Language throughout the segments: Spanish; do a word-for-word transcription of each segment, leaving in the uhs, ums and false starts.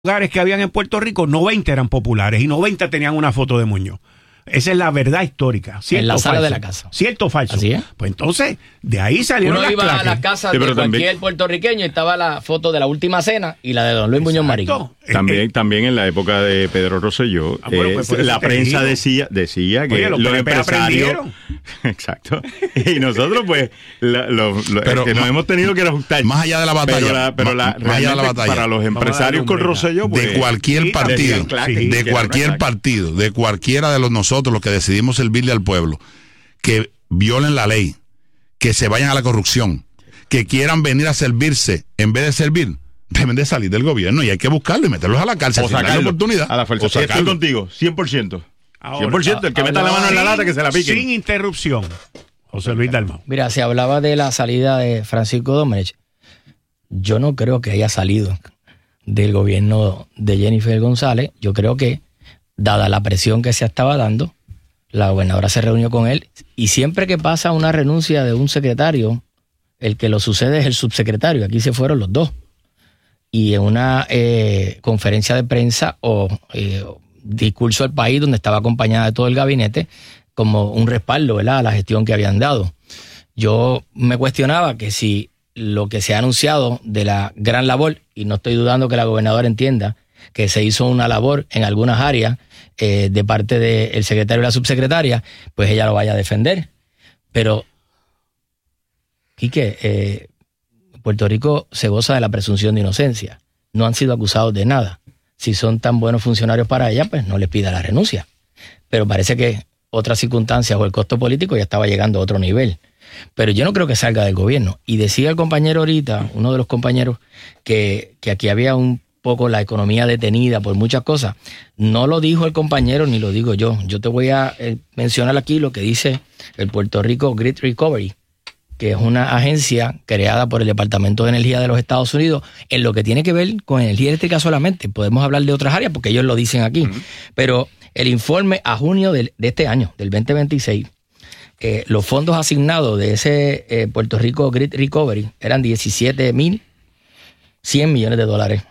lugares que habían en Puerto Rico, noventa eran populares y noventa tenían una foto de Muñoz. Esa es la verdad histórica. En la sala falso? de la casa. ¿Cierto o falso? Así es. Pues entonces, de ahí salieron Uno las iba claques. a la casa Sí, de pero cualquier también- puertorriqueño y estaba la foto de la última cena y la de Don Luis Muñoz Marín. Exacto. También, Eh, eh, también en la época de Pedro Rosselló, Ah, bueno, eh, pues por eso la te prensa digo. decía, decía que Oye, los los P N P empresarios... aprendieron. Exacto. Y nosotros, pues, la- lo- lo- Pero que nos ma- hemos tenido que ajustar. Más allá de la batalla, Pero la, pero la, ma- más allá de la realmente batalla. para los Vamos a empresarios darle con un break. Rosselló, pues... De cualquier sí, partido, decían claque, sí, que de era cualquier una claque. partido, de cualquiera de los nosotros los que decidimos servirle al pueblo, que violen la ley, que se vayan a la corrupción, que quieran venir a servirse en vez de servir, deben de salir del gobierno y hay que buscarlo y meterlos a la cárcel O sin darle sacarlo oportunidad. a la fuerza. O Sí, estoy sacarlo. contigo, cien por ciento. Ahora, cien por ciento. El que meta la mano en la sin- lata, que se la pique. Sin interrupción. José Luis Dalmau. Mira, se hablaba de la salida de Francisco Domenech. Yo no creo que haya salido del gobierno de Jennifer González. Yo creo que, dada la presión que se estaba dando, la gobernadora se reunió con él y siempre que pasa una renuncia de un secretario, el que lo sucede es el subsecretario. Aquí se fueron los dos. Y en una eh, conferencia de prensa o eh, discurso al país donde estaba acompañada de todo el gabinete como un respaldo, ¿verdad?, a la gestión que habían dado. Yo me cuestionaba que si lo que se ha anunciado de la gran labor, y no estoy dudando que la gobernadora entienda que se hizo una labor en algunas áreas eh, de parte del secretario y la subsecretaria, pues ella lo vaya a defender. Pero, Quique, eh, Puerto Rico se goza de la presunción de inocencia. No han sido acusados de nada. Si son tan buenos funcionarios para ella, pues no les pida la renuncia. Pero parece que otras circunstancias o el costo político ya estaba llegando a otro nivel. Pero yo no creo que salga del gobierno. Y decía el compañero ahorita, uno de los compañeros, que, que aquí había un poco la economía detenida por muchas cosas. No lo dijo el compañero ni lo digo yo. Yo te voy a eh, mencionar aquí lo que dice el Puerto Rico Grid Recovery, que es una agencia creada por el Departamento de Energía de los Estados Unidos en lo que tiene que ver con energía eléctrica solamente. Podemos hablar de otras áreas porque ellos lo dicen aquí. Uh-huh. Pero el informe a junio de, de este año, del veinte veintiséis, eh, los fondos asignados de ese eh, Puerto Rico Grid Recovery eran diecisiete mil cien millones de dólares,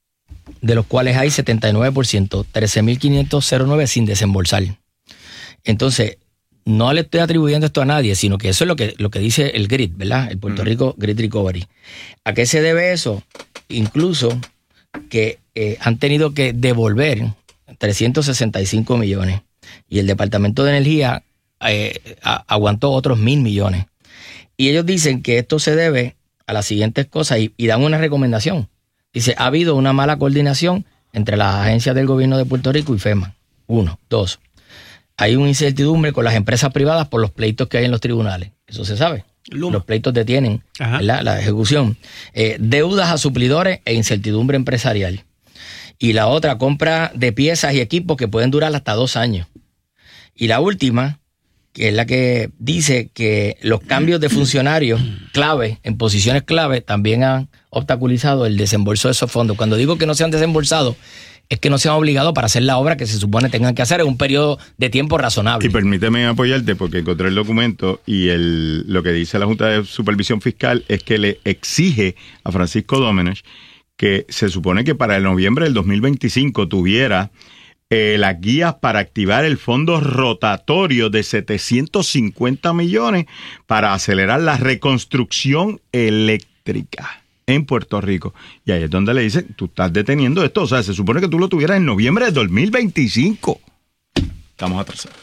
de los cuales hay setenta y nueve por ciento, trece mil quinientos nueve sin desembolsar. Entonces, no le estoy atribuyendo esto a nadie, sino que eso es lo que, lo que dice el Grid, ¿verdad? El Puerto Rico Grid Recovery. ¿A qué se debe eso? Incluso que eh, han tenido que devolver trescientos sesenta y cinco millones y el Departamento de Energía eh, a, aguantó otros mil millones. Y ellos dicen que esto se debe a las siguientes cosas y, y dan una recomendación. Dice, ha habido una mala coordinación entre las agencias del gobierno de Puerto Rico y FEMA. Uno. Dos. Hay una incertidumbre con las empresas privadas por los pleitos que hay en los tribunales. Eso se sabe. Luma. Los pleitos detienen la, la ejecución. Eh, deudas a suplidores e incertidumbre empresarial. Y la otra, compra de piezas y equipos que pueden durar hasta dos años. Y la última, que es la que dice que los cambios de funcionarios clave, en posiciones clave, también han obstaculizado el desembolso de esos fondos. Cuando digo que no se han desembolsado, es que no se han obligado para hacer la obra que se supone tengan que hacer en un periodo de tiempo razonable. Y permíteme apoyarte porque encontré el documento y el, lo que dice la Junta de Supervisión Fiscal es que le exige a Francisco Domenech que se supone que para el noviembre del dos mil veinticinco tuviera eh, las guías para activar el fondo rotatorio de setecientos cincuenta millones para acelerar la reconstrucción eléctrica en Puerto Rico. Y ahí es donde le dicen, tú estás deteniendo esto. O sea, se supone que tú lo tuvieras en noviembre de dos mil veinticinco. Estamos atrasados.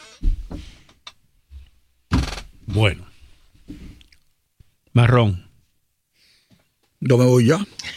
Bueno. Marrón. Yo me voy ya.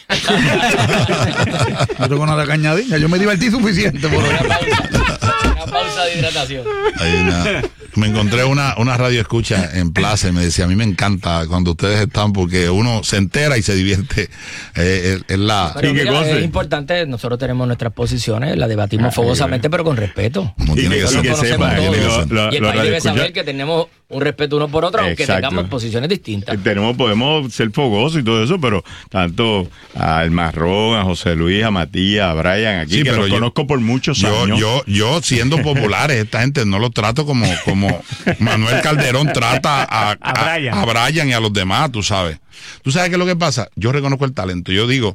No tengo nada que añadir. Yo me divertí suficiente. Por una, pausa, una pausa de hidratación. Una, me encontré una, una radio escucha en Plaza y me decía, a mí me encanta cuando ustedes están porque uno se entera y se divierte. Eh, es, es la... Pero mira, es importante, nosotros tenemos nuestras posiciones, las debatimos ah, fogosamente, pero con respeto. Como tiene que, que, que sepa, que lo, lo, y el país debe saber que tenemos un respeto uno por otro, aunque Exacto. tengamos posiciones distintas. Tenemos, podemos ser fogosos y todo eso, pero tanto al Marrón, a José Luis, a Matías, a Brian, aquí, sí, que los yo, conozco por muchos yo, años. Yo, yo siendo populares, esta gente no los trato como, como Manuel Calderón trata a, a, a, Brian. a Brian y a los demás, tú sabes. ¿Tú sabes qué es lo que pasa? Yo reconozco el talento. Yo digo,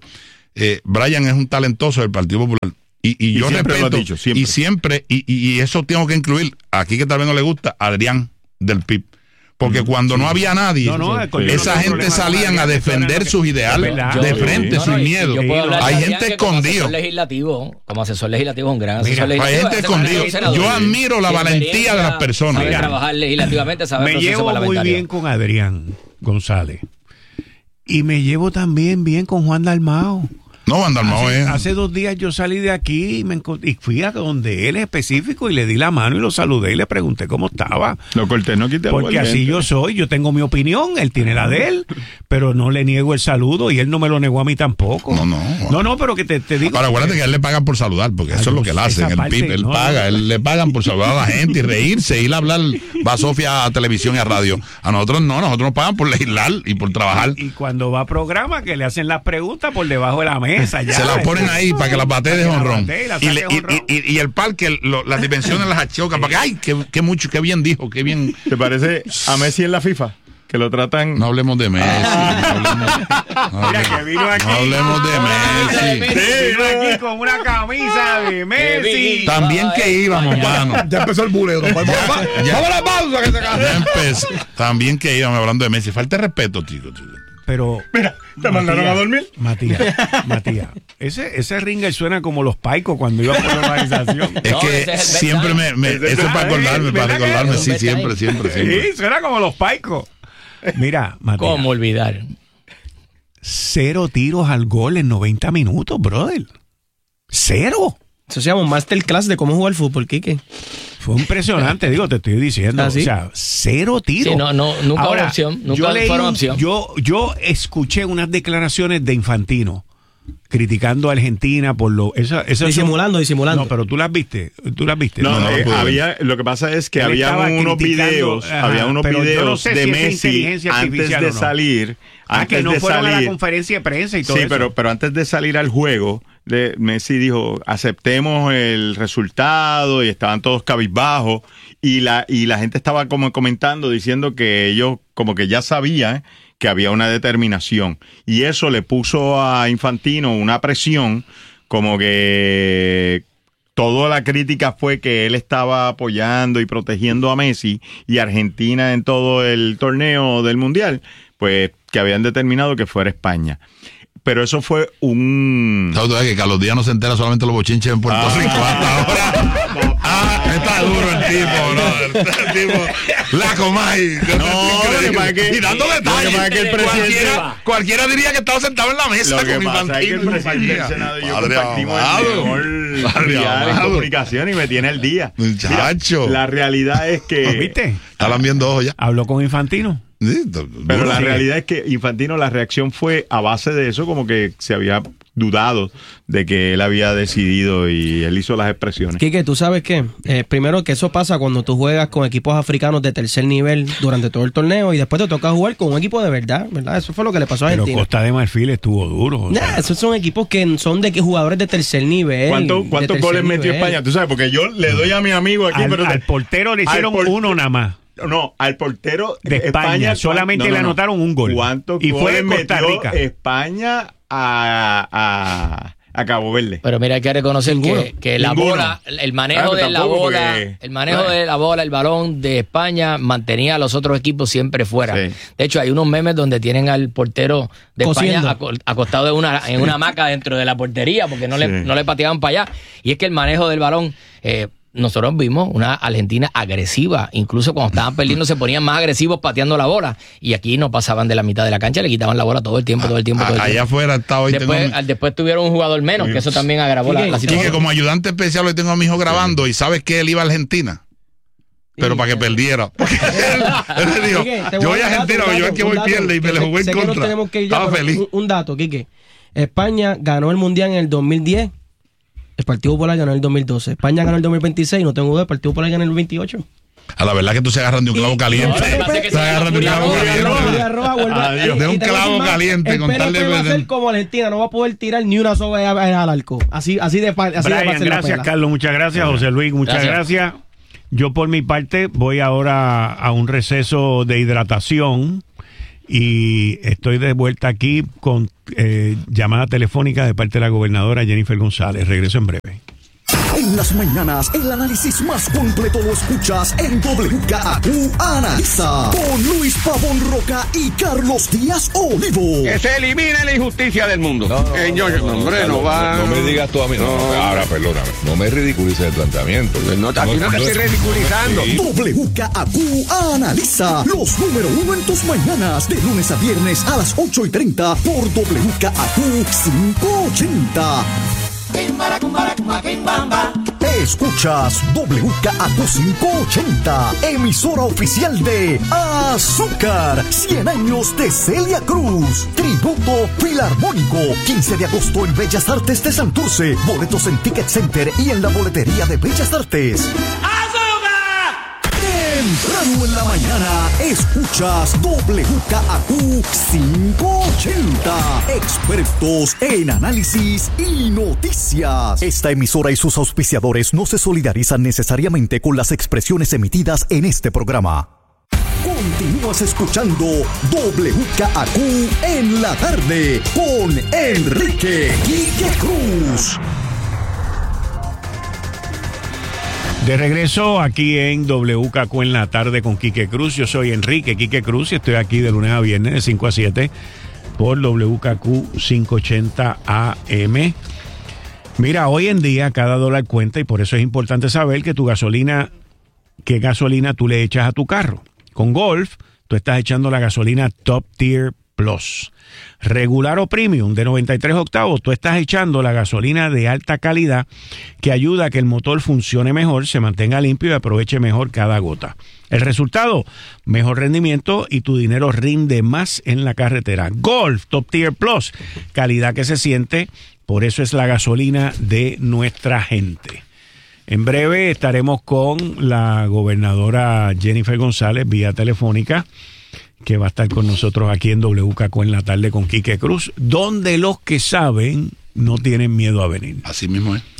eh, Brian es un talentoso del Partido Popular. Y, y, Y yo siempre respeto, lo ha dicho, siempre. y siempre, y, y, y eso tengo que incluir, aquí que tal vez no le gusta, a Adrián del P I B. Porque cuando no había nadie, No, no, sí, yo no esa tengo gente problema salían con a Adrián, defender que sus ideales es verdad. de Yo- frente, No, no, sin y- miedo. yo puedo hablar de Hay Adrián, gente que como escondido. asesor legislativo, como asesor legislativo, un gran Mira, asesor hay Hay legislativo. gente ese man es escondido. senador. Yo admiro la Tiene valentía de las experiencia, personas. Sabe Mira, trabajar legislativamente, sabe el Me proceso llevo muy parlamentario. bien con Adrián González. Y me llevo también bien con Juan Dalmao. No, Andalmao Hace, es. hace dos días yo salí de aquí y, me encont- y fui a donde él específico y le di la mano y lo saludé y le pregunté cómo estaba. Lo cortés no quita lo Porque así valiente. yo soy, yo tengo mi opinión, él tiene la de él, pero no le niego el saludo y él no me lo negó a mí tampoco. No, no. No, no, pero que te, te digo. Pero acuérdate que a él le pagan por saludar, porque eso es lo que él hace en Esa el parte, P I B. Él no, paga, no. él le pagan por saludar a la gente y reírse, ir a hablar, va a Sofía a televisión y a radio. A nosotros no, nosotros nos pagan por legislar y por trabajar. Y cuando va a programa que le hacen las preguntas por debajo de la mesa. Ya, Se las ponen ahí para que las bate de Para que la honrón. bate y la Y, le- saque y, jonrón. y- y- y el parque, lo- las dimensiones las achocan. Para que, ay, qué, qué mucho, qué bien dijo, qué bien. ¿Te parece a Messi en la FIFA? Que lo tratan... No hablemos de Messi. No hablemos, no Mira hablemos- que vino aquí. no hablemos de Messi. Vino aquí con una camisa de Messi. También que íbamos, mano. Ya empezó el buleo. Vamos a la- ya. vamos a la pausa que se Ya acaba. empezó. También que íbamos hablando de Messi. Falta de respeto, chicos. Pero. Mira, te mandaron a dormir. Matías, Matías. Ese, ese ringer suena como los paicos cuando iban por la organización. Es No, que ese es el siempre me, me- bedtime. eso es para acordarme, para ¿Verdad que recordarme, es? sí, Un siempre, bedtime. siempre, siempre. Sí, suena como los paicos. Mira, Matías. ¿Cómo olvidar? Cero tiros al gol en noventa minutos, brother. Cero. Eso se llama un masterclass de cómo jugar fútbol, Quique. Fue impresionante, digo, te estoy diciendo. ¿Ah, sí? O sea, cero tiros. Sí, no, no, nunca Ahora, hubo opción, nunca yo leí fueron un- opción. Yo, yo escuché unas declaraciones de Infantino criticando a Argentina por lo... Eso, eso Disimulando, disimulando. No, pero tú las viste. Tú las viste. No, No, no lo eh, pude ver. había, lo que pasa es que Él había estaba unos criticando, videos, ajá, había unos pero yo videos no sé de si es Messi inteligencia antes artificial de o no. salir, Ah, antes que no de fueron a la salir. conferencia de prensa y todo Sí, eso. pero, pero antes de salir al juego, de, Messi dijo, aceptemos el resultado, y estaban todos cabizbajos, y la, y la gente estaba como comentando, diciendo que ellos como que ya sabían que había una determinación, y eso le puso a Infantino una presión, como que toda la crítica fue que él estaba apoyando y protegiendo a Messi y Argentina en todo el torneo del Mundial, pues que habían determinado que fuera España. Pero eso fue un... ¿Sabes tú que Carlos Díaz no se entera solamente los bochinches en Puerto Ah. Rico hasta ahora? Ah, está duro el tipo, brother. El tipo, la Comay. No, lo que pasa es que- y dando lo que detalles. pasa es que el presidente- cualquiera, cualquiera diría que estaba sentado en la mesa Lo que con pasa es que el Infantino. presidente del Senado y yo Padre compartimos amado. el mejor Padre dial en amado. comunicación y me tiene el día. Muchacho. Mira, la realidad es que... ¿Viste? Está lambiendo ojos ya. Habló con Infantino. Sí, d- Pero duro. la Sí. realidad es que Infantino, la reacción fue a base de eso, como que se había dudado de que él había decidido y él hizo las expresiones. Quique, ¿tú sabes qué? Eh, primero que eso pasa cuando tú juegas con equipos africanos de tercer nivel durante todo el torneo y después te toca jugar con un equipo de verdad, ¿verdad? Eso fue lo que le pasó a Pero Argentina. Costa de Marfil estuvo duro. o sea. Nah, esos son equipos que son de que jugadores de tercer nivel. ¿Cuánto- de ¿Cuántos tercer goles metió nivel. España? Tú sabes, porque yo le doy a mi amigo aquí, al, pero... al portero le al hicieron por- uno nada más. No, al portero De España, solamente le anotaron un gol. ¿Cuántos Y fue de goles Costa metió Rica. España a, a, a Cabo Verde? Pero mira, hay que reconocer Ninguno. que, que la Ninguno. bola, el manejo Ah, pero de la tampoco bola, porque- el manejo Ah. de la bola, el balón de España mantenía a los otros equipos siempre fuera. Sí. De hecho, hay unos memes donde tienen al portero de Cosiendo. España aco- acostado en una, en una hamaca dentro de la portería porque no, le, Sí. no le pateaban para allá. Y es que el manejo del balón... Eh, nosotros vimos una Argentina agresiva, incluso cuando estaban perdiendo se ponían más agresivos pateando la bola y aquí no pasaban de la mitad de la cancha, le quitaban la bola todo el tiempo, todo el tiempo, todo el Allá tiempo. afuera está hoy Después, tengo... al- después tuvieron un jugador menos, que eso también agravó la, la Y que situación. como ayudante especial hoy tengo a mi hijo grabando y sabes que él iba a Argentina. Pero para que perdiera. Porque él, él me dijo, Quique, te yo voy dar a un Argentina, dato, yo un es que voy dato, pierde y me que le sé- jugué en sé que nos contra. tenemos que ir ya, Estaba pero feliz. Un, un dato, Quique. España ganó el Mundial en el dos mil diez. El Partido Popular ganó en el dos mil doce. España ganó en el dos mil veintiséis. No tengo duda, el Partido Popular ganó en el veintiocho. A la verdad que tú se agarran de un clavo caliente. No, lo que pasa es que Se agarran de un se clavo llaman caliente. Furia roja, vuelve a- Adiós. y- De un y te voy a clavo decir más, caliente, el con P N P tal de va a perder. ser como Argentina, no va a poder tirar ni una soga al arco. Así, así de fa- así de Brian, fácil la gracias, pela. Carlos. Muchas gracias, José Luis. Muchas gracias. Gracias. Yo, por mi parte, voy ahora a un receso de hidratación y estoy de vuelta aquí con eh, llamada telefónica de parte de la gobernadora Jennifer González. Regreso en breve. En las mañanas, el análisis más completo lo escuchas en W K A Q Analiza con Luis Pavón Roca y Carlos Díaz Olivo. Que se elimine la injusticia del mundo. No, no, Señor, no, no, hombre, no, no, va. no, no me digas tú a mí. No, no, ahora, perdóname. No me ridiculices el planteamiento. No, a ti no te estoy ridiculizando. W K A Q Analiza los número uno en tus mañanas, de lunes a viernes a las ocho y treinta por W K A Q quinientos ochenta. Escuchas W K A Q quinientos ochenta, emisora oficial de Azúcar, cien años de Celia Cruz, tributo filarmónico, quince de agosto en Bellas Artes de Santurce, boletos en Ticket Center y en la boletería de Bellas Artes. Temprano en la mañana, escuchas W K A Q quinientos ochenta. Expertos en análisis y noticias. Esta emisora y sus auspiciadores no se solidarizan necesariamente con las expresiones emitidas en este programa. Continúas escuchando W K A Q en la tarde con Enrique Quique Cruz. De regreso aquí en W K Q en la tarde con Quique Cruz. Yo soy Enrique Quique Cruz y estoy aquí de lunes a viernes de cinco a siete por W K Q quinientos ochenta A M. Mira, hoy en día cada dólar cuenta y por eso es importante saber que tu gasolina, qué gasolina tú le echas a tu carro. Con Golf, tú estás echando la gasolina Top Tier Plus. Regular o Premium de noventa y tres octavos, tú estás echando la gasolina de alta calidad que ayuda a que el motor funcione mejor, se mantenga limpio y aproveche mejor cada gota. El resultado, mejor rendimiento y tu dinero rinde más en la carretera. Golf Top Tier Plus, calidad que se siente, por eso es la gasolina de nuestra gente. En breve estaremos con la gobernadora Jennifer González vía telefónica, que va a estar con nosotros aquí en W K Q en la tarde con Quique Cruz, donde los que saben no tienen miedo a venir. Así mismo es.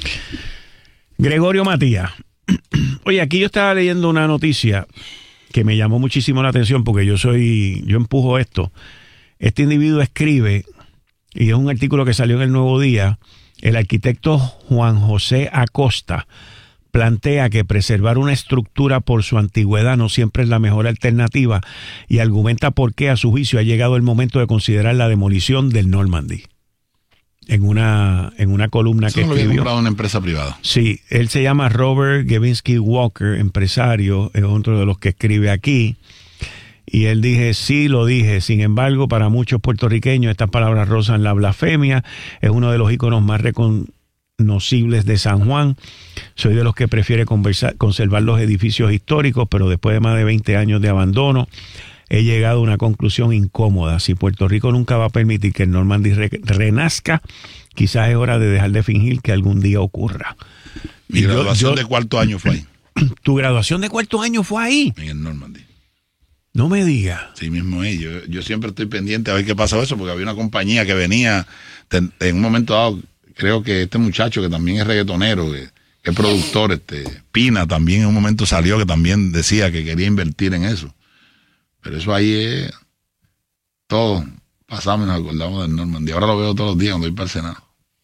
Gregorio Matías. Oye, aquí yo estaba leyendo una noticia que me llamó muchísimo la atención porque yo soy, yo empujo esto. Este individuo escribe, y es un artículo que salió en el Nuevo Día, el arquitecto Juan José Acosta plantea que preservar una estructura por su antigüedad no siempre es la mejor alternativa y argumenta por qué a su juicio ha llegado el momento de considerar la demolición del Normandy. En una, en una columna Eso que lo escribió. había comprado una empresa privada. Sí, él se llama Robert Gevinsky Walker, empresario, es otro de los que escribe aquí. Y él dije, sí, lo dije. Sin embargo, para muchos puertorriqueños estas palabras rozan la blasfemia. Es uno de los íconos más reconocibles de San Juan. Soy de los que prefiere conversar, conservar los edificios históricos, pero después de más de veinte años de abandono, he llegado a una conclusión incómoda. Si Puerto Rico nunca va a permitir que el Normandy re renazca, quizás es hora de dejar de fingir que algún día ocurra. Mi Y yo- graduación yo- de cuarto año fue ahí, ¿Tu graduación de cuarto año fue ahí? en el Normandy. No me digas. Sí mismo es. Yo, yo siempre estoy pendiente a ver qué pasa eso, porque había una compañía que venía, ten- en un momento dado, creo que este muchacho que también es reggaetonero, que, que es productor, este Pina, también en un momento salió que también decía que quería invertir en eso. Pero eso ahí es todo. Pasamos y nos acordamos del Normandy. Ahora lo veo todos los días cuando voy para el Senado.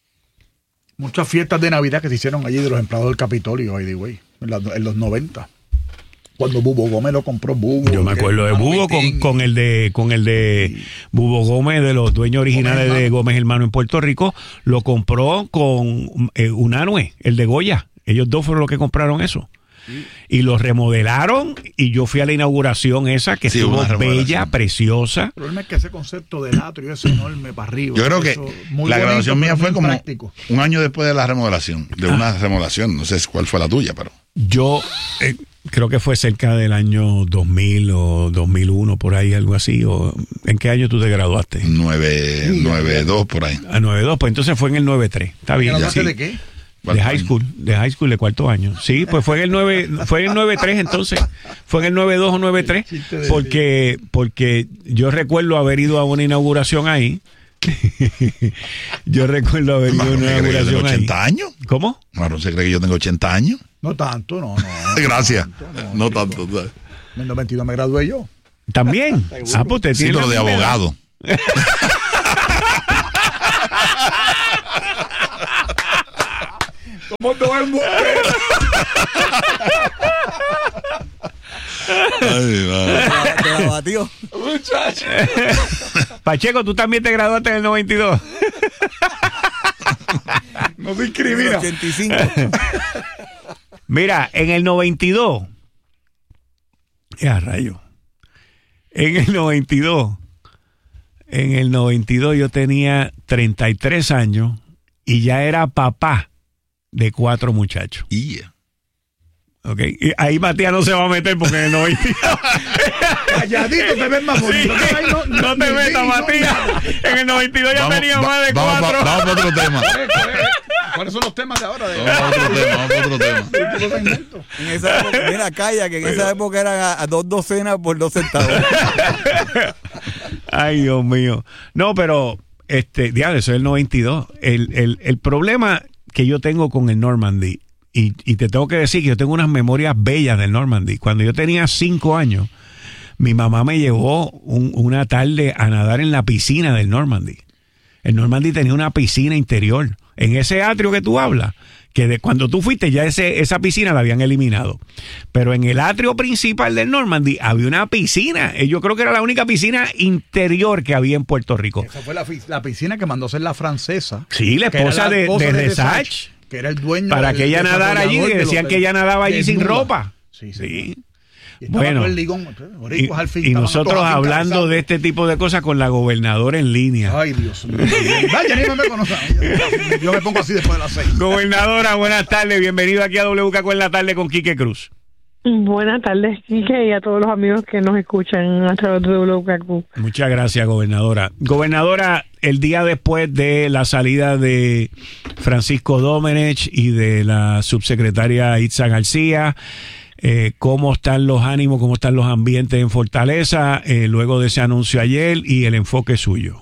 Muchas fiestas de Navidad que se hicieron allí de los empleados del Capitolio, by the way, en, la- en los noventa. Cuando Bubo Gómez lo compró Bubo. Yo me que acuerdo de hermano Bubo con, Vitín. con el de con el de Bubo Gómez, de los dueños originales Gómez de Hermano. Gómez Hermano en Puerto Rico, lo compró con eh, Unanue, el de Goya. Ellos dos fueron los que compraron eso. Y lo remodelaron y yo fui a la inauguración esa que Sí, estuvo una remodelación. bella, preciosa. El problema es que ese concepto del atrio es enorme para arriba. Yo creo que Eso, la muy bonito, graduación mía pero fue muy como práctico. un año después de la remodelación, de una remodelación. No sé cuál fue la tuya, pero... Yo eh, creo que fue cerca del año dos mil o dos mil uno, por ahí, algo así. O, ¿en qué año tú te graduaste? nueve, nueve, dos por ahí. A nueve dos, pues entonces fue en el nueve tres. Está bien. ¿Graduaste sí. de qué? De high school, de high school de cuarto año. Sí, pues fue en el nueve, fue en el nueve tres entonces. Fue en el nueve dos o nueve tres, porque porque yo recuerdo haber ido a una inauguración ahí. Yo recuerdo haber ido a Marrón una se cree que yo tengo inauguración ahí. ochenta años. ¿Cómo? Marrón se cree que yo tengo ochenta años. No tanto, no, no. Gracias. tanto, No tanto. ¿sabes? En el noventa y dos me gradué yo. También. Ah, pues usted Sí, tiene pero la de misma edad. abogado. Somos dos embusteros. Ay, va. Te la batió. Muchacho. Pacheco, tú también te graduaste en el noventa y dos. No discrimina. ochenta y cinco. Mira, en el noventa y dos. Ya, rayo. En el noventa y dos. En el noventa y dos yo tenía treinta y tres años y ya era papá de cuatro muchachos. Yeah. Okay. Y ahí Matías no se va a meter porque en el noventa y dos. Calladito te ves más bonito. Sí, no, no te metas, Matías. En el noventa y dos ya Vamos, tenía va- más de vamos, cuatro. va- vamos para otro tema. ¿Cuáles son los temas de ahora? De... Vamos para otro tema, vamos para otro tema. Último segmento. En esa época, mira, calla, que en esa época eran a, a dos docenas por dos centavos. Ay, Dios mío. No, pero, este, diablo, eso es el noventa y dos. El, el, el problema que yo tengo con el Normandy, y, y te tengo que decir que yo tengo unas memorias bellas del Normandy. Cuando yo tenía cinco años, mi mamá me llevó un- una tarde a nadar en la piscina del Normandy. El Normandy tenía una piscina interior. En ese atrio que tú hablas, que de cuando tú fuiste ya ese, esa piscina la habían eliminado. Pero en el atrio principal del Normandy había una piscina. Eh, Yo creo que era la única piscina interior que había en Puerto Rico. Esa fue la, fi- la piscina que mandó hacer la francesa. Sí, la que era esposa la de, esposa de de Resach, Resach, que era el dueño para del que ella nadara allí, desarrollador que del decían hotel. que ella nadaba allí sin Desnuda. ropa. Sí, Sí. sí. Y estaba Bueno, todo el ligón. y, Boricuas al fin y estaban nosotros todos hablando encabezados. de este tipo de cosas con la gobernadora en línea. Ay, Dios mío. Vaya, ni no me conoce. Yo me pongo así después de las seis. Gobernadora, buenas tardes. Bienvenido aquí a W K Q en la tarde con Quique Cruz. Buenas tardes, Quique, y a todos los amigos que nos escuchan a través de W K Q. Muchas gracias, gobernadora. Gobernadora, el día después de la salida de Francisco Domenech y de la subsecretaria Itza García, eh, ¿cómo están los ánimos, cómo están los ambientes en Fortaleza, eh, luego de ese anuncio ayer y el enfoque suyo?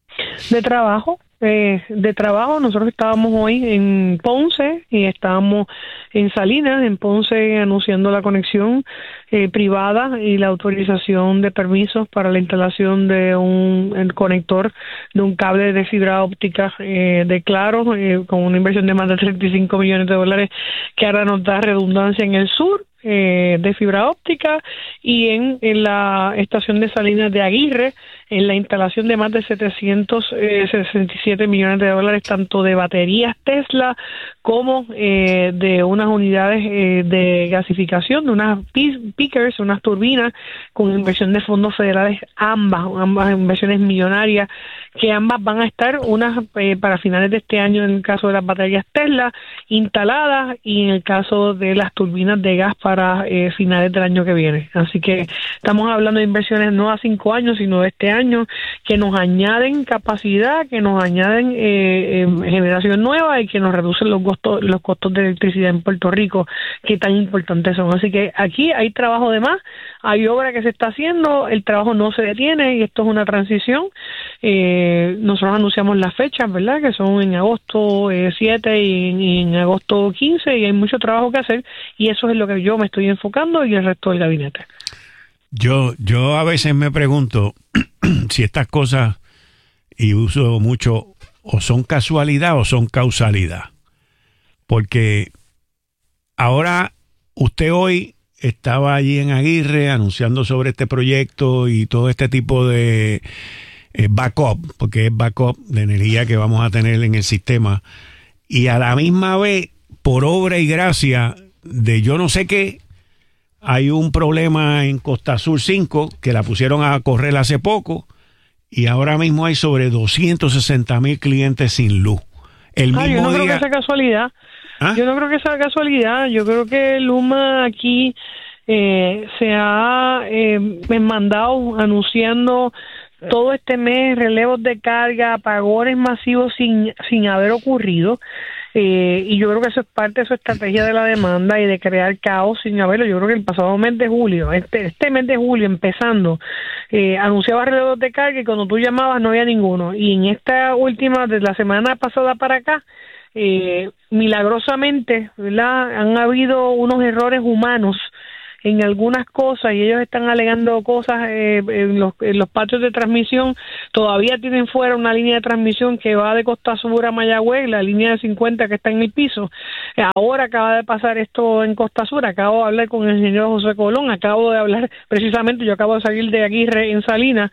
De trabajo, eh, de trabajo, nosotros estábamos hoy en Ponce y estábamos en Salinas, en Ponce, anunciando la conexión eh, privada y la autorización de permisos para la instalación de un el conector de un cable de fibra óptica eh, de Claro, eh, con una inversión de más de treinta y cinco millones de dólares, que ahora nos da redundancia en el sur eh, de fibra óptica, y en, en la estación de Salinas de Aguirre, en la instalación de más de setecientos sesenta y siete millones de dólares, tanto de baterías Tesla como eh, de unas unidades eh, de gasificación, de unas peakers, unas turbinas con inversión de fondos federales, ambas, ambas inversiones millonarias, que ambas van a estar, unas eh, para finales de este año en el caso de las baterías Tesla instaladas, y en el caso de las turbinas de gas para eh, finales del año que viene. Así que estamos hablando de inversiones no a cinco años, sino de este año, que nos añaden capacidad, que nos añaden eh, eh, generación nueva y que nos reducen los costos, los costos de electricidad en Puerto Rico, que tan importantes son. Así que aquí hay trabajo de más, hay obra que se está haciendo, el trabajo no se detiene y esto es una transición. Eh, nosotros anunciamos las fechas, ¿verdad? Que son en agosto eh, siete y, y en agosto quince, y hay mucho trabajo que hacer, y eso es lo que yo me estoy enfocando y el resto del gabinete. Yo, yo a veces me pregunto si estas cosas, y uso mucho, o son casualidad o son causalidad. Porque ahora usted hoy estaba allí en Aguirre anunciando sobre este proyecto y todo este tipo de eh, backup, porque es backup de energía que vamos a tener en el sistema, y a la misma vez, por obra y gracia de yo no sé qué, hay un problema en Costa Sur cinco que la pusieron a correr hace poco, y ahora mismo hay sobre doscientos sesenta mil clientes sin luz. El Ah, mismo yo no creo día. que sea casualidad. ¿Ah? Yo no creo que sea casualidad. Yo creo que Luma aquí eh, se ha eh, mandado anunciando todo este mes relevos de carga, apagones masivos sin, sin haber ocurrido. Eh, y yo creo que eso es parte de su estrategia de la demanda y de crear caos sin haberlo. Yo creo que el pasado mes de julio, este, este mes de julio empezando, eh, anunciaba relevos de carga y cuando tú llamabas no había ninguno. Y en esta última, de la semana pasada para acá, eh, milagrosamente, ¿verdad? Han habido unos errores humanos en algunas cosas y ellos están alegando cosas eh, en, los, en los patios de transmisión. Todavía tienen fuera una línea de transmisión que va de Costa Sur a Mayagüez, la línea de cincuenta que está en el piso. Ahora acaba de pasar esto en Costa Sur, acabo de hablar con el señor José Colón, acabo de hablar precisamente, yo acabo de salir de Aguirre en Salinas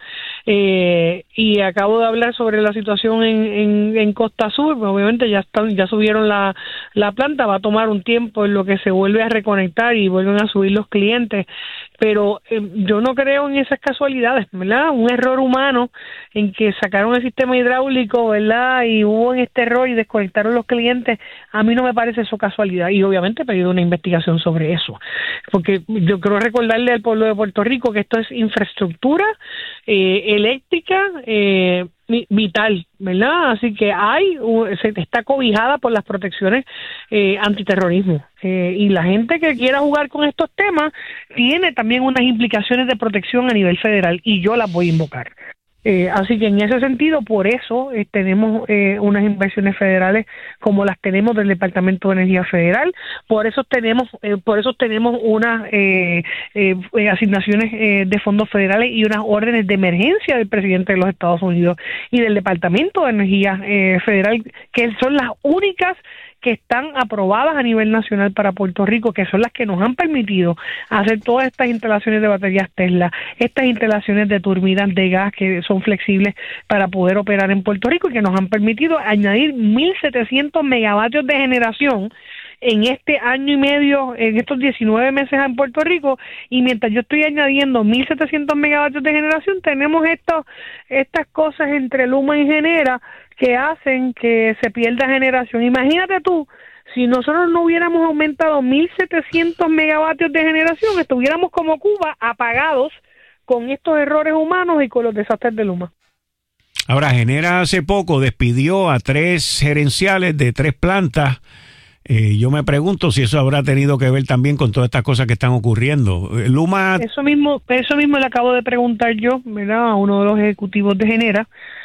eh, y acabo de hablar sobre la situación en, en, en Costa Sur. Obviamente ya están, ya subieron la, la planta, va a tomar un tiempo en lo que se vuelve a reconectar y vuelven a subir los clientes, pero eh, yo no creo en esas casualidades, ¿verdad? Un error humano en que sacaron el sistema hidráulico, ¿verdad? Y hubo en este error y desconectaron los clientes, a mí no me parece eso casualidad, y obviamente he pedido una investigación sobre eso, porque yo quiero recordarle al pueblo de Puerto Rico que esto es infraestructura eh, eléctrica eh, vital, ¿verdad? Así que hay, se está cobijada por las protecciones eh, antiterrorismo. Eh, y la gente que quiera jugar con estos temas tiene también unas implicaciones de protección a nivel federal y yo las voy a invocar. Eh, así que en ese sentido, por eso eh, tenemos eh, unas inversiones federales como las tenemos del Departamento de Energía Federal, por eso tenemos eh, por eso tenemos unas eh, eh, asignaciones eh, de fondos federales y unas órdenes de emergencia del presidente de los Estados Unidos y del Departamento de Energía eh, Federal, que son las únicas que están aprobadas a nivel nacional para Puerto Rico, que son las que nos han permitido hacer todas estas instalaciones de baterías Tesla, estas instalaciones de turbinas de gas que son flexibles para poder operar en Puerto Rico y que nos han permitido añadir mil setecientos megavatios de generación en este año y medio, en estos diecinueve meses en Puerto Rico, y mientras yo estoy añadiendo mil setecientos megavatios de generación, tenemos estos, estas cosas entre Luma y Genera que hacen que se pierda generación. Imagínate tú, si nosotros no hubiéramos aumentado mil setecientos megavatios de generación, estuviéramos como Cuba, apagados con estos errores humanos y con los desastres de Luma. Ahora, Genera hace poco despidió a tres gerenciales de tres plantas. Eh, yo me pregunto si eso habrá tenido que ver también con todas estas cosas que están ocurriendo. Luma... Eso mismo, eso mismo le acabo de preguntar yo, ¿verdad?, a uno de los ejecutivos de Genera,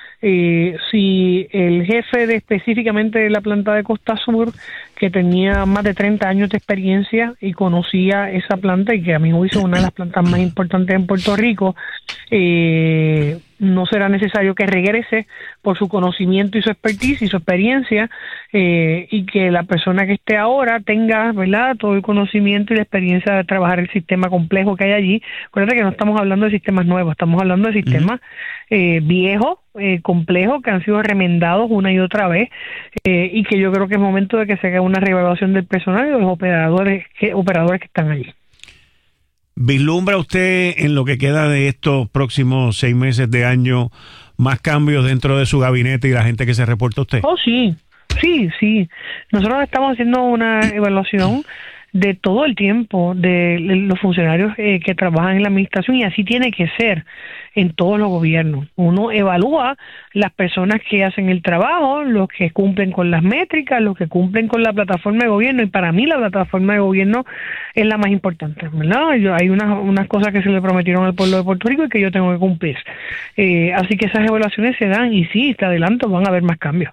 eh, si el jefe de específicamente de la planta de Costa Sur, que tenía más de treinta años de experiencia y conocía esa planta y que a mi juicio es una de las plantas más importantes en Puerto Rico, eh, no será necesario que regrese por su conocimiento y su expertise y su experiencia, eh, y que la persona que esté ahora tenga, ¿verdad?, todo el conocimiento y la experiencia de trabajar el sistema complejo que hay allí. Acuérdate que no estamos hablando de sistemas nuevos, estamos hablando de sistemas uh-huh. eh, viejos, eh, complejos, que han sido remendados una y otra vez, eh, y que yo creo que es momento de que se haga una reevaluación del personal y de los operadores que, operadores que están allí. ¿Vislumbra usted en lo que queda de estos próximos seis meses de año más cambios dentro de su gabinete y la gente que se reporta a usted? Oh, sí, sí, sí. Nosotros estamos haciendo una evaluación de todo el tiempo de los funcionarios eh, que trabajan en la administración, y así tiene que ser en todos los gobiernos. Uno evalúa las personas que hacen el trabajo, los que cumplen con las métricas, los que cumplen con la plataforma de gobierno, y para mí la plataforma de gobierno es la más importante, ¿verdad? Yo, hay unas, unas cosas que se le prometieron al pueblo de Puerto Rico y que yo tengo que cumplir. Eh, así que esas evaluaciones se dan, y sí, te adelanto, van a haber más cambios.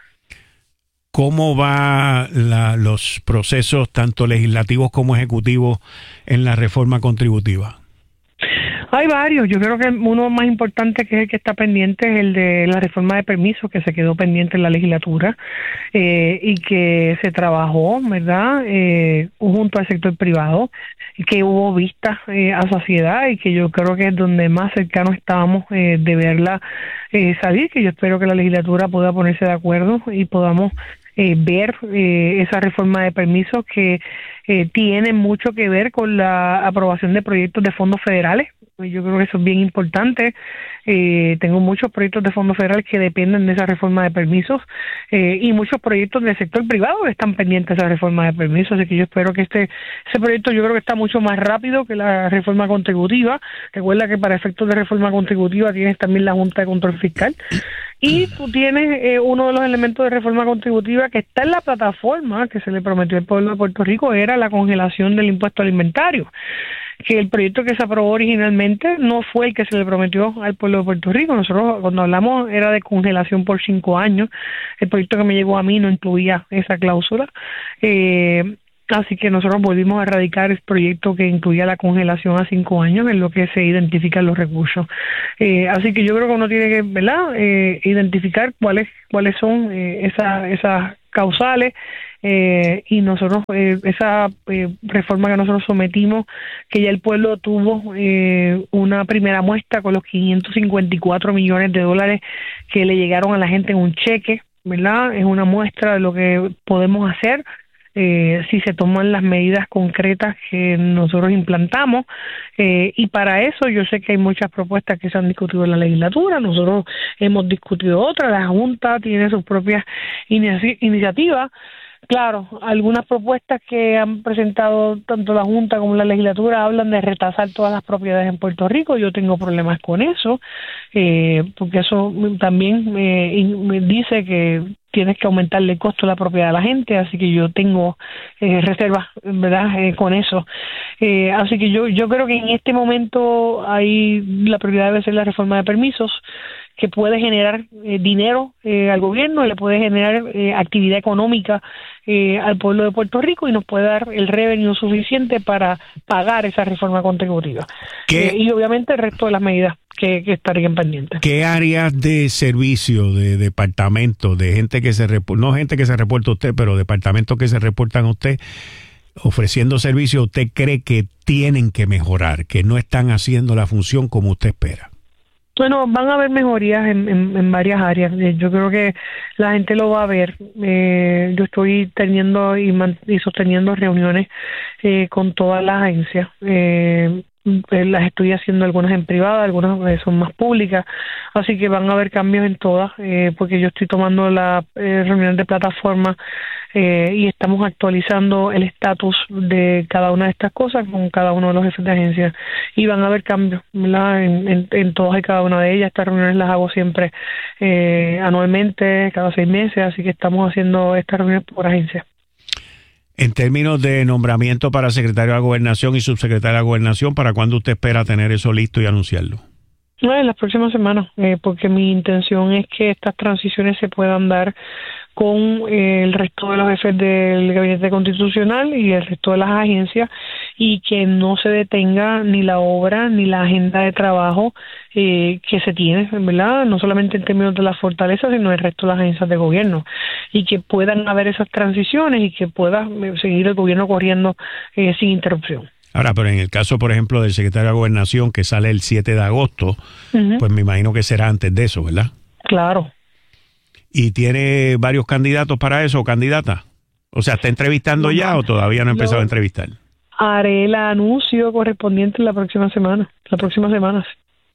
¿Cómo van los procesos tanto legislativos como ejecutivos en la reforma contributiva? Hay varios. Yo creo que uno más importante, que es el que está pendiente, es el de la reforma de permisos, que se quedó pendiente en la legislatura eh, y que se trabajó, ¿verdad?, eh, junto al sector privado, y que hubo vistas eh, a saciedad, y que yo creo que es donde más cercanos estábamos eh, de verla eh, salir, que yo espero que la legislatura pueda ponerse de acuerdo y podamos Eh, ver eh, esa reforma de permisos que eh, tiene mucho que ver con la aprobación de proyectos de fondos federales. Yo creo que eso es bien importante. Eh, tengo muchos proyectos de fondos federales que dependen de esa reforma de permisos eh, y muchos proyectos del sector privado que están pendientes de esa reforma de permisos. Así que yo espero que este ese proyecto, yo creo que está mucho más rápido que la reforma contributiva. Recuerda que para efectos de reforma contributiva tienes también la Junta de Control Fiscal. Y tú tienes eh, uno de los elementos de reforma contributiva que está en la plataforma que se le prometió al pueblo de Puerto Rico, era la congelación del impuesto al inventario, que el proyecto que se aprobó originalmente no fue el que se le prometió al pueblo de Puerto Rico. Nosotros cuando hablamos era de congelación por cinco años. El proyecto que me llegó a mí no incluía esa cláusula. Eh, Así que nosotros volvimos a erradicar el proyecto que incluía la congelación a cinco años, en lo que se identifican los recursos. Eh, así que yo creo que uno tiene que, ¿verdad?, eh, identificar cuáles cuáles son eh, esas esas causales, eh, y nosotros, eh, esa eh, reforma que nosotros sometimos, que ya el pueblo tuvo eh, una primera muestra con los quinientos cincuenta y cuatro millones de dólares que le llegaron a la gente en un cheque, ¿verdad? Es una muestra de lo que podemos hacer Eh, si se toman las medidas concretas que nosotros implantamos, eh, y para eso yo sé que hay muchas propuestas que se han discutido en la legislatura, nosotros hemos discutido otras, la Junta tiene sus propias inici- iniciativas. Claro, algunas propuestas que han presentado tanto la Junta como la legislatura hablan de retasar todas las propiedades en Puerto Rico. Yo tengo problemas con eso, eh, porque eso también me, me dice que tienes que aumentarle el costo de la propiedad a la gente, así que yo tengo eh, reservas, ¿verdad?, eh, con eso. Eh, así que yo yo creo que en este momento hay la prioridad debe ser la reforma de permisos, que puede generar eh, dinero eh, al gobierno, le puede generar eh, actividad económica eh, al pueblo de Puerto Rico y nos puede dar el revenue suficiente para pagar esa reforma contributiva. Eh, y obviamente el resto de las medidas que, que estarían pendientes. ¿Qué áreas de servicio, de departamento, de gente que se reporta, no gente que se reporta a usted, pero departamentos que se reportan a usted ofreciendo servicio, usted cree que tienen que mejorar, que no están haciendo la función como usted espera? Bueno, van a haber mejorías en, en, en varias áreas. Yo creo que la gente lo va a ver. Eh, yo estoy teniendo y, man, y sosteniendo reuniones eh, con todas las agencias. Eh, las estoy haciendo algunas en privada, algunas eh, son más públicas, así que van a haber cambios en todas, eh, porque yo estoy tomando la eh, reunión de plataforma eh, y estamos actualizando el estatus de cada una de estas cosas con cada uno de los jefes de agencia, y van a haber cambios, ¿verdad?, en, en, en todas y cada una de ellas. Estas reuniones las hago siempre eh, anualmente, cada seis meses, así que estamos haciendo estas reuniones por agencia. En términos de nombramiento para secretario de la Gobernación y subsecretario de la Gobernación, ¿para cuándo usted espera tener eso listo y anunciarlo? No, en las próximas semanas, eh, porque mi intención es que estas transiciones se puedan dar con eh, el resto de los jefes del Gabinete Constitucional y el resto de las agencias, y que no se detenga ni la obra ni la agenda de trabajo eh, que se tiene, ¿verdad? No solamente en términos de la fortaleza, sino el resto de las agencias de gobierno, y que puedan haber esas transiciones y que pueda seguir el gobierno corriendo eh, sin interrupción. Ahora, pero en el caso, por ejemplo, del secretario de Gobernación, que sale el siete de agosto, uh-huh. pues me imagino que será antes de eso, ¿verdad? Claro. ¿Y tiene varios candidatos para eso o candidatas? O sea, ¿está entrevistando no, ya no, o todavía no ha empezado no, a entrevistar? Haré el anuncio correspondiente la próxima semana, las próximas semanas.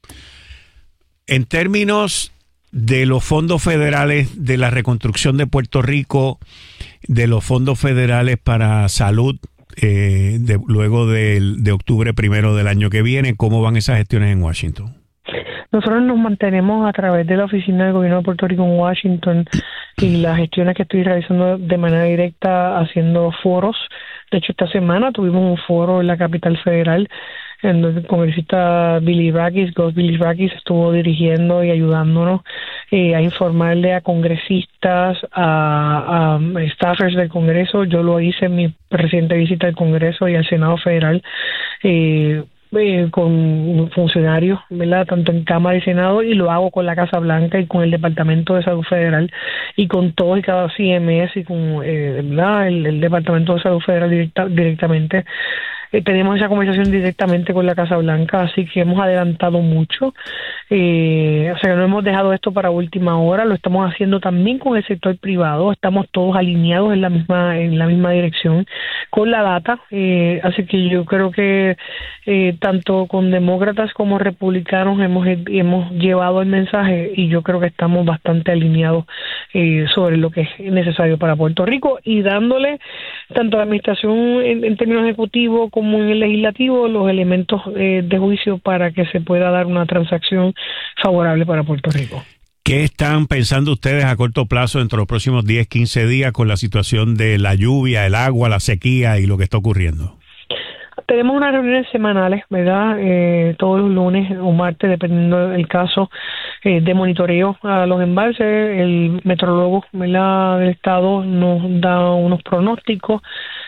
En términos de los fondos federales de la reconstrucción de Puerto Rico, de los fondos federales para salud, eh, de, luego de, de octubre primero del año que viene, ¿cómo van esas gestiones en Washington? Nosotros nos mantenemos a través de la Oficina del Gobierno de Puerto Rico en Washington y las gestiones que estoy realizando de manera directa haciendo foros. De hecho, esta semana tuvimos un foro en la capital federal en donde el congresista Billy Rakis, Ghost Billy Rakis, estuvo dirigiendo y ayudándonos eh, a informarle a congresistas, a, a staffers del Congreso. Yo lo hice en mi reciente visita al Congreso y al Senado Federal, eh, Eh, con funcionarios, ¿verdad?, tanto en Cámara y Senado, y lo hago con la Casa Blanca y con el Departamento de Salud Federal y con todos y cada C M S y con eh, ¿verdad? El, el Departamento de Salud Federal directa, directamente. Eh, tenemos esa conversación directamente con la Casa Blanca, así que hemos adelantado mucho. Eh, o sea, no hemos dejado esto para última hora, lo estamos haciendo también con el sector privado, estamos todos alineados en la misma en la misma dirección con la data, eh, así que yo creo que eh, tanto con demócratas como republicanos hemos hemos llevado el mensaje, y yo creo que estamos bastante alineados eh, sobre lo que es necesario para Puerto Rico, y dándole tanto a la administración en, en términos ejecutivos como en el legislativo los elementos eh, de juicio para que se pueda dar una transacción favorable para Puerto Rico. ¿Qué están pensando ustedes a corto plazo dentro de los próximos diez, quince días con la situación de la lluvia, el agua, la sequía y lo que está ocurriendo? Tenemos unas reuniones semanales, ¿verdad? Eh, todos los lunes o martes, dependiendo del caso, eh, de monitoreo a los embalses. El meteorólogo, ¿verdad?, del estado nos da unos pronósticos,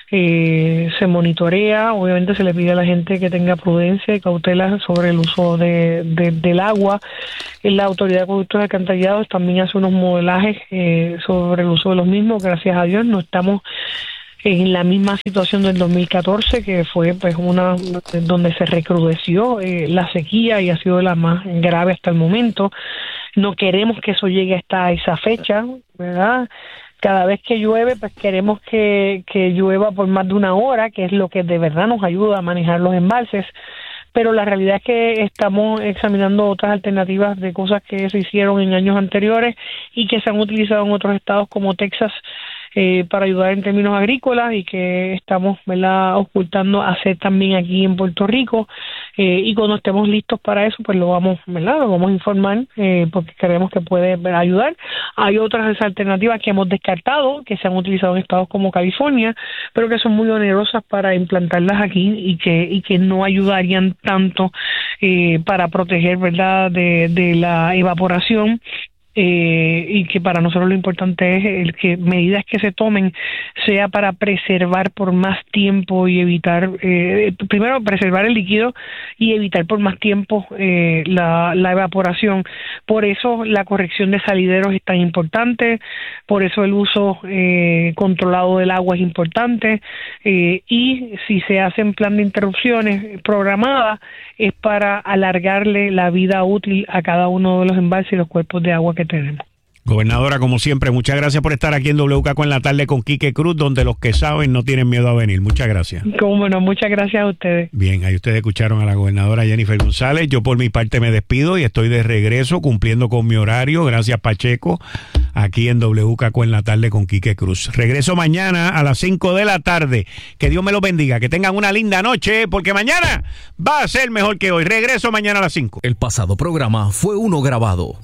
eh, se monitorea, obviamente se le pide a la gente que tenga prudencia y cautela sobre el uso de, de, del agua. La Autoridad de Acueductos y Alcantarillados también hace unos modelajes eh, sobre el uso de los mismos. Gracias a Dios no estamos en la misma situación del dos mil catorce, que fue pues una donde se recrudeció eh, la sequía y ha sido la más grave hasta el momento. No queremos que eso llegue hasta esa fecha, ¿verdad? Cada vez que llueve, pues queremos que, que llueva por más de una hora, que es lo que de verdad nos ayuda a manejar los embalses. Pero la realidad es que estamos examinando otras alternativas de cosas que se hicieron en años anteriores y que se han utilizado en otros estados como Texas, Eh, para ayudar en términos agrícolas, y que estamos, ¿verdad?, ocultando hacer también aquí en Puerto Rico, eh, y cuando estemos listos para eso, pues lo vamos, ¿verdad?, lo vamos a informar, eh, porque creemos que puede ayudar. Hay otras alternativas que hemos descartado, que se han utilizado en estados como California, pero que son muy onerosas para implantarlas aquí y que y que no ayudarían tanto eh, para proteger, ¿verdad?, de, de la evaporación. Eh, y que para nosotros lo importante es el que medidas que se tomen sea para preservar por más tiempo y evitar, eh, primero preservar el líquido y evitar por más tiempo eh, la, la evaporación. Por eso la corrección de salideros es tan importante, por eso el uso eh, controlado del agua es importante, eh, y si se hacen plan de interrupciones programadas es para alargarle la vida útil a cada uno de los embalses y los cuerpos de agua que tenemos. Gobernadora, como siempre, muchas gracias por estar aquí en W K Q en la tarde con Quique Cruz, donde los que saben no tienen miedo a venir. Muchas gracias. Cómo no, muchas gracias a ustedes. Bien, ahí ustedes escucharon a la gobernadora Jennifer González. Yo por mi parte me despido y estoy de regreso cumpliendo con mi horario. Gracias, Pacheco, aquí en W K Q en la tarde con Quique Cruz. Regreso mañana a las cinco de la tarde. Que Dios me los bendiga, que tengan una linda noche, porque mañana va a ser mejor que hoy. Regreso mañana a las cinco. El pasado programa fue uno grabado.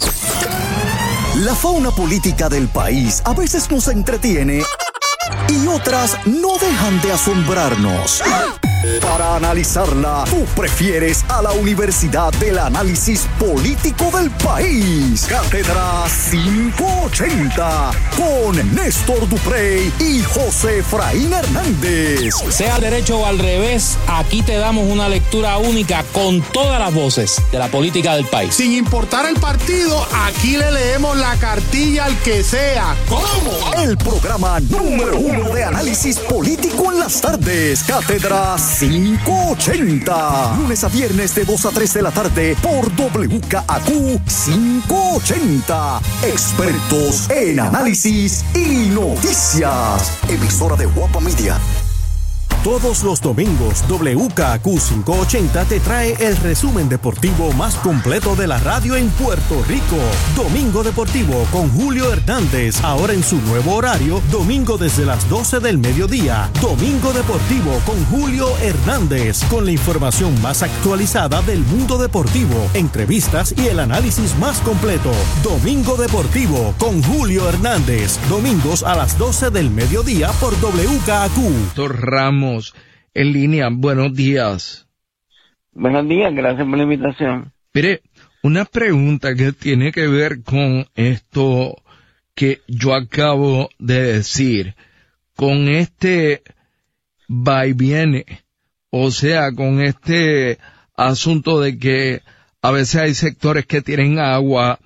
La fauna política del país a veces nos entretiene y otras no dejan de asombrarnos. Para analizarla, tú prefieres a la Universidad del Análisis Político del País. Cátedra quinientos ochenta con Néstor Duprey y José Efraín Hernández. Sea derecho o al revés, aquí te damos una lectura única con todas las voces de la política del país. Sin importar el partido, aquí le leemos la cartilla al que sea. ¿Cómo? El programa número uno de análisis político en las tardes. Cátedra quinientos ochenta. Lunes a viernes de dos a tres de la tarde por W K Q quinientos ochenta. Expertos en análisis y noticias. Emisora de Guapa Media. Todos los domingos, W K Q quinientos ochenta te trae el resumen deportivo más completo de la radio en Puerto Rico. Domingo Deportivo con Julio Hernández, ahora en su nuevo horario, domingo desde las doce del mediodía. Domingo Deportivo con Julio Hernández, con la información más actualizada del mundo deportivo, entrevistas y el análisis más completo. Domingo Deportivo con Julio Hernández, domingos a las doce del mediodía por W K Q. Doctor Ramos en línea, buenos días. Buenos días, gracias por la invitación. Mire, una pregunta que tiene que ver con esto que yo acabo de decir, con este va y viene, o sea, con este asunto de que a veces hay sectores que tienen agua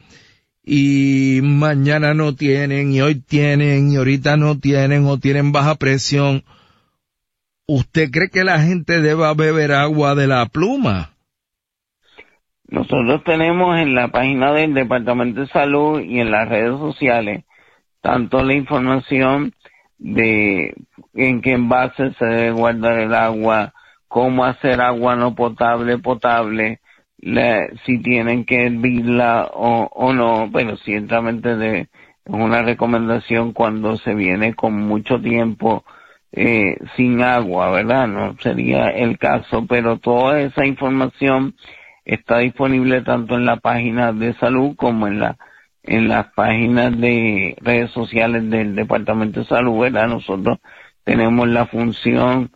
y mañana no tienen, y hoy tienen, y ahorita no tienen, o tienen baja presión. ¿Usted cree que la gente deba beber agua de la pluma? Nosotros tenemos en la página del Departamento de Salud y en las redes sociales tanto la información de en qué envase se debe guardar el agua, cómo hacer agua no potable, potable, la, si tienen que hervirla o, o no, pero ciertamente de, es una recomendación cuando se viene con mucho tiempo Eh, sin agua, ¿verdad? No sería el caso, pero toda esa información está disponible tanto en la página de salud como en la en las páginas de redes sociales del Departamento de Salud, ¿verdad? Nosotros tenemos la función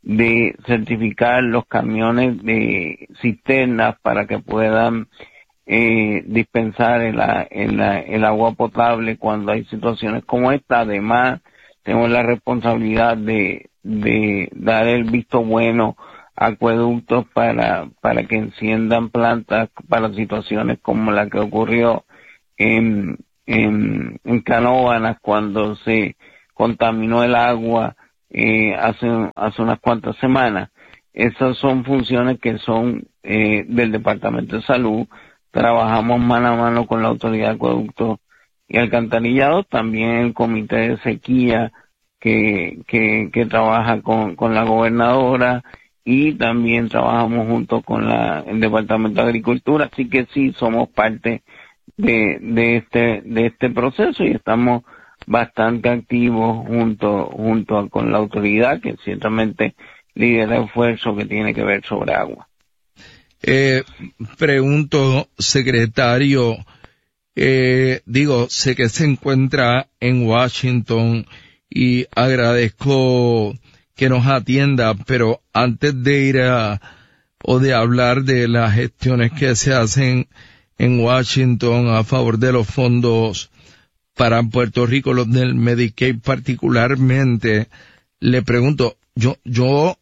de certificar los camiones de cisternas para que puedan eh, dispensar el, el, el agua potable cuando hay situaciones como esta. Además, tenemos la responsabilidad de, de dar el visto bueno a acueductos para, para que enciendan plantas para situaciones como la que ocurrió en, en, en Canóvanas cuando se contaminó el agua eh, hace, hace unas cuantas semanas. Esas son funciones que son eh, del Departamento de Salud. Trabajamos mano a mano con la Autoridad de Acueductos y Alcantarillados, también el Comité de Sequía que, que, que trabaja con, con la gobernadora, y también trabajamos junto con la, el Departamento de Agricultura, así que sí somos parte de, de este, de este proceso y estamos bastante activos junto, junto con la autoridad que ciertamente lidera el esfuerzo que tiene que ver sobre agua. Eh, pregunto, secretario, eh, digo, sé que se encuentra en Washington y agradezco que nos atienda, pero antes de ir a, o de hablar de las gestiones que se hacen en Washington a favor de los fondos para Puerto Rico, los del Medicaid particularmente, le pregunto, yo, yo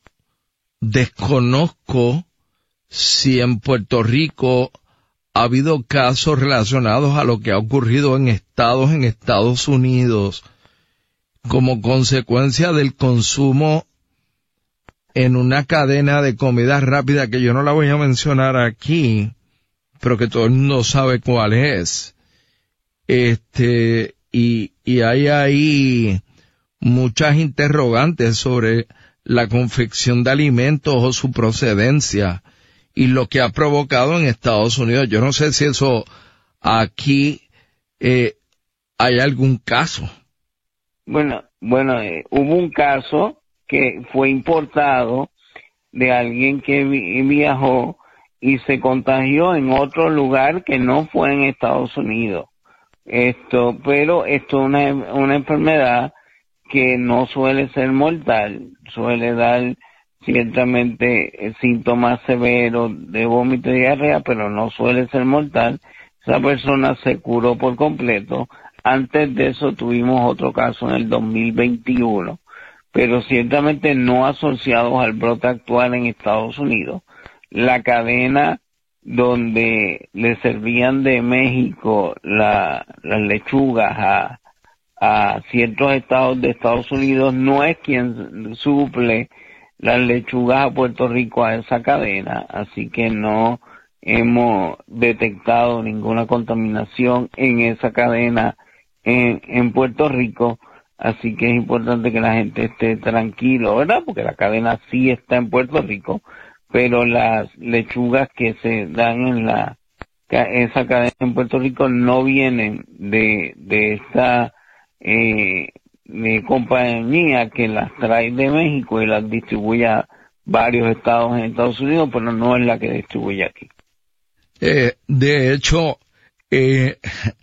desconozco si en Puerto Rico ha habido casos relacionados a lo que ha ocurrido en estados en Estados Unidos como consecuencia del consumo en una cadena de comida rápida que yo no la voy a mencionar aquí, pero que todo el mundo sabe cuál es. Este, y, y hay ahí muchas interrogantes sobre la confección de alimentos o su procedencia y lo que ha provocado en Estados Unidos. Yo no sé si eso aquí eh, hay algún caso. Bueno, bueno, eh, hubo un caso que fue importado de alguien que vi- viajó y se contagió en otro lugar que no fue en Estados Unidos. Esto, pero esto es una, una enfermedad que no suele ser mortal, suele dar ciertamente eh, síntomas severos de vómito y diarrea, pero no suele ser mortal. Esa persona se curó por completo. Antes de eso tuvimos otro caso en el dos mil veintiuno, pero ciertamente no asociados al brote actual en Estados Unidos. La cadena donde le servían de México la, las lechugas a, a ciertos estados de Estados Unidos no es quien suple las lechugas a Puerto Rico a esa cadena, así que no hemos detectado ninguna contaminación en esa cadena en, en Puerto Rico, así que es importante que la gente esté tranquilo, ¿verdad? Porque la cadena sí está en Puerto Rico, pero las lechugas que se dan en la esa cadena en Puerto Rico no vienen de, de esta eh, de compañía que las trae de México y las distribuye a varios estados en Estados Unidos, pero no es la que distribuye aquí. Eh, de hecho, eh,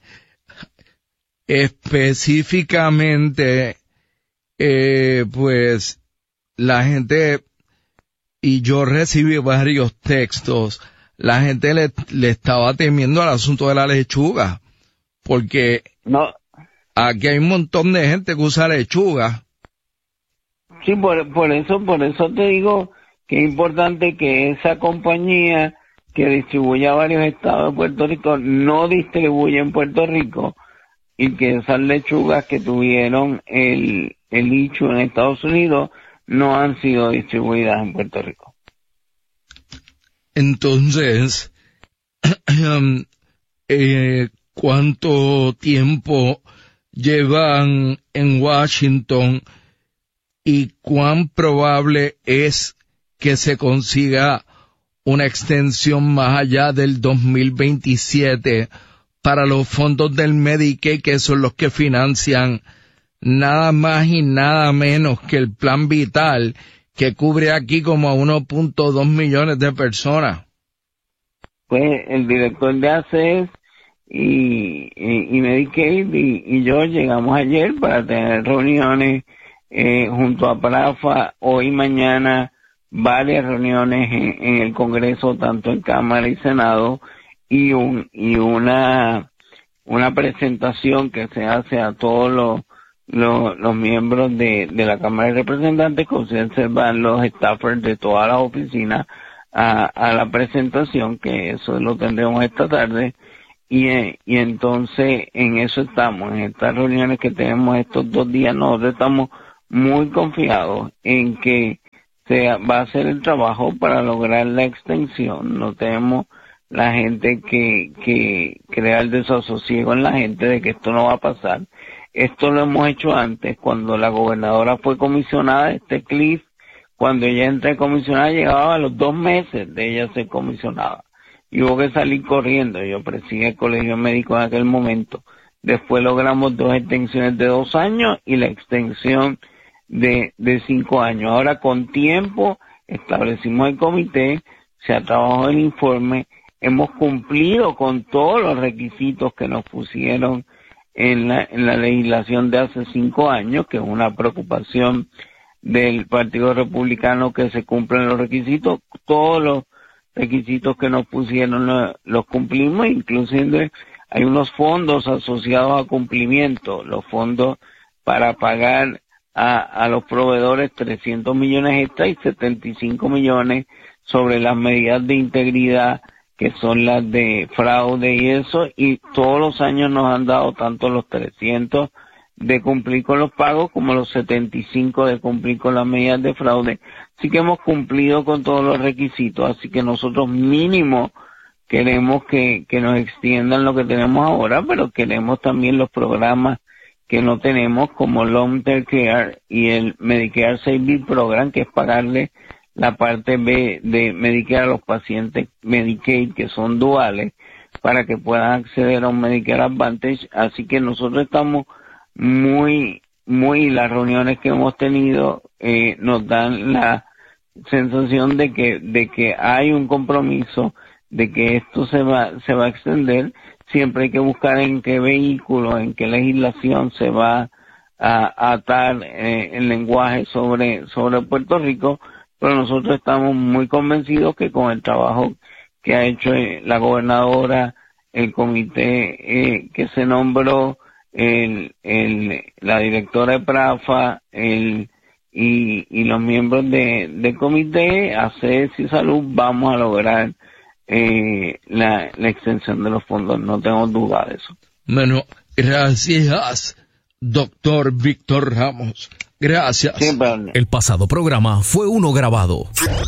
específicamente, eh, pues, la gente, y yo recibí varios textos, la gente le, le estaba temiendo al asunto de la lechuga, porque no. Aquí hay un montón de gente que usa lechuga. Sí, por, por eso, por eso te digo que es importante que esa compañía que distribuye a varios estados de Puerto Rico no distribuye en Puerto Rico y que esas lechugas que tuvieron el, el issue en Estados Unidos no han sido distribuidas en Puerto Rico. Entonces, eh, ¿cuánto tiempo llevan en Washington y cuán probable es que se consiga una extensión más allá del dos mil veintisiete para los fondos del Medicaid, que son los que financian nada más y nada menos que el Plan Vital, que cubre aquí como a uno punto dos millones de personas? Pues el director de A C E S y, y, y Medicaid y, y yo llegamos ayer para tener reuniones eh, junto a Prafa, hoy y mañana, varias reuniones en, en el Congreso, tanto en Cámara y Senado, y un y una una presentación que se hace a todos los los, los miembros de, de la Cámara de Representantes, que ustedes van los staffers de todas las oficinas a, a la presentación, que eso lo tendremos esta tarde, y, y entonces en eso estamos, en estas reuniones que tenemos estos dos días. Nosotros estamos muy confiados en que se va a hacer el trabajo para lograr la extensión. No tenemos la gente que, que crea el desasosiego en la gente de que esto no va a pasar. Esto lo hemos hecho antes, cuando la gobernadora fue comisionada, este Cliff, cuando ella entra comisionada, llegaba a los dos meses de ella ser comisionada. Y hubo que salir corriendo. Yo presidí el colegio médico en aquel momento. Después logramos dos extensiones de dos años y la extensión de, de cinco años. Ahora, con tiempo, establecimos el comité, se ha trabajado el informe, hemos cumplido con todos los requisitos que nos pusieron en la, en la legislación de hace cinco años, que es una preocupación del Partido Republicano, que se cumplen los requisitos. Todos los requisitos que nos pusieron los, los cumplimos, inclusive hay unos fondos asociados a cumplimiento, los fondos para pagar a, a los proveedores trescientos millones extra y setenta y cinco millones sobre las medidas de integridad, que son las de fraude y eso, y todos los años nos han dado tanto los trescientos de cumplir con los pagos como los setenta y cinco de cumplir con las medidas de fraude. Así que hemos cumplido con todos los requisitos, así que nosotros mínimo queremos que, que nos extiendan lo que tenemos ahora, pero queremos también los programas que no tenemos, como Long Term Care y el Medicare Savings Program, que es pagarle la parte B de Medicare a los pacientes Medicaid que son duales para que puedan acceder a un Medicare Advantage. Así que nosotros estamos muy, muy, las reuniones que hemos tenido eh, nos dan la sensación de que, de que hay un compromiso, de que esto se va, se va a extender. Siempre hay que buscar en qué vehículo, en qué legislación se va a, a atar eh, el lenguaje sobre, sobre Puerto Rico. Pero nosotros estamos muy convencidos que con el trabajo que ha hecho la gobernadora, el comité eh, que se nombró, el, el, la directora de Prafa, el, y, y los miembros de, del comité, A C E S y Salud, vamos a lograr eh, la, la extensión de los fondos. No tengo duda de eso. Bueno, gracias, doctor Víctor Ramos. Gracias. El pasado programa fue uno grabado.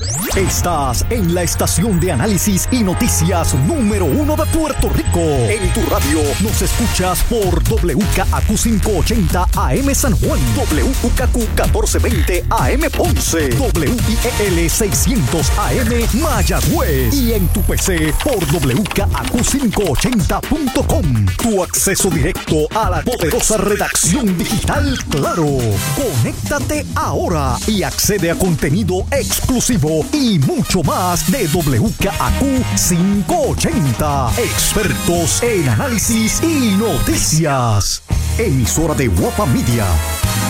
Estás en la estación de análisis y noticias número uno de Puerto Rico. En tu radio nos escuchas por W K A Q quinientos ochenta A M San Juan, W K Q catorce veinte A M Ponce, W I E L seiscientos A M Mayagüez y en tu P C por W K A Q quinientos ochenta punto com. Tu acceso directo a la poderosa redacción digital Claro. Conéctate ahora y accede a contenido exclusivo y mucho más de W K A Q quinientos ochenta. Expertos en análisis y noticias. Emisora de Guapa Media.